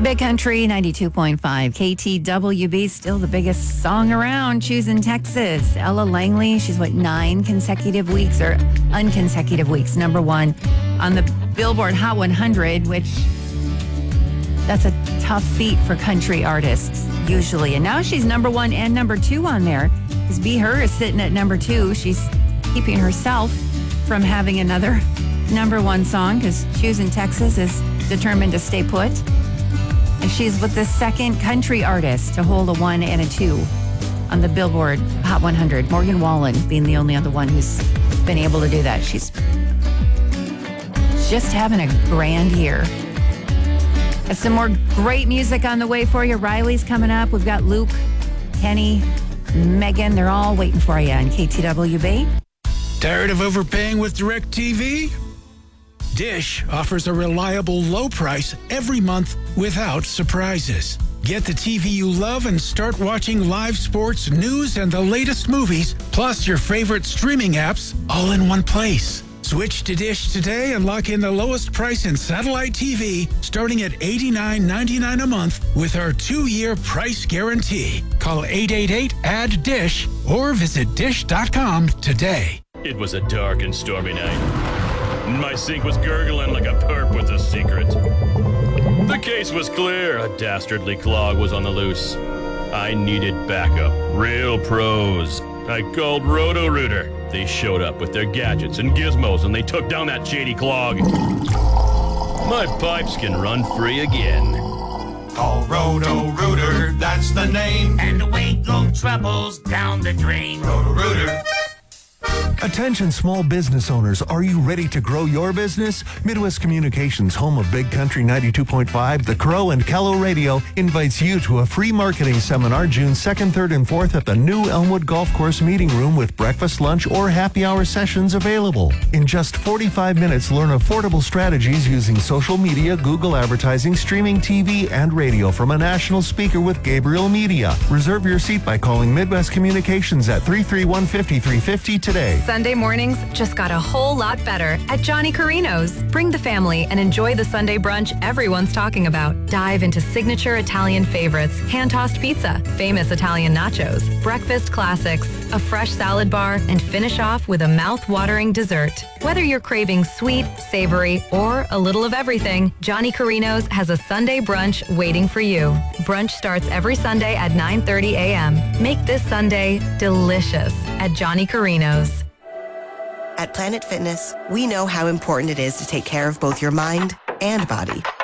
Big Country 92.5 KTWB, still the biggest song around. Choosing Texas. Ella Langley, she's 9 consecutive weeks or unconsecutive weeks, number one on the Billboard Hot 100, which that's a tough feat for country artists usually. And now she's number one and number two on there. Because Be Her is sitting at number two. She's keeping herself from having another number one song because Choosing Texas is determined to stay put. And she's with the second country artist to hold a 1 and a 2 on the Billboard Hot 100. Morgan Wallen being the only other one who's been able to do that. She's just having a grand year. Got some more great music on the way for you. Riley's coming up. We've got Luke, Kenny, Megan. They're all waiting for you on KTWB. Tired of overpaying with DirecTV? Dish offers a reliable low price every month without surprises. Get the TV you love and start watching live sports, news, and the latest movies, plus your favorite streaming apps, all in one place. Switch to Dish today and lock in the lowest price in satellite TV, starting at $89.99 a month with our 2-year price guarantee. Call 888-ADD-DISH or visit dish.com today. It was a dark and stormy night. My sink was gurgling like a perp with a secret. The case was clear. A dastardly clog was on the loose. I needed backup. Real pros. I called Roto-Rooter. They showed up with their gadgets and gizmos, and they took down that shady clog. My pipes can run free again. Call Roto-Rooter, that's the name. And away go troubles down the drain. Roto-Rooter. Attention small business owners, are you ready to grow your business? Midwest Communications, home of Big Country 92.5, The Crow, and Callow Radio, invites you to a free marketing seminar June 2nd, 3rd, and 4th at the new Elmwood Golf Course Meeting Room with breakfast, lunch, or happy hour sessions available. In just 45 minutes, learn affordable strategies using social media, Google advertising, streaming TV, and radio from a national speaker with Gabriel Media. Reserve your seat by calling Midwest Communications at 331-5350 today. Sunday mornings just got a whole lot better at Johnny Carino's. Bring the family and enjoy the Sunday brunch everyone's talking about. Dive into signature Italian favorites, hand-tossed pizza, famous Italian nachos, breakfast classics, a fresh salad bar, and finish off with a mouth-watering dessert. Whether you're craving sweet, savory, or a little of everything, Johnny Carino's has a Sunday brunch waiting for you. Brunch starts every Sunday at 9:30 a.m. Make this Sunday delicious at Johnny Carino's. At Planet Fitness, we know how important it is to take care of both your mind and body.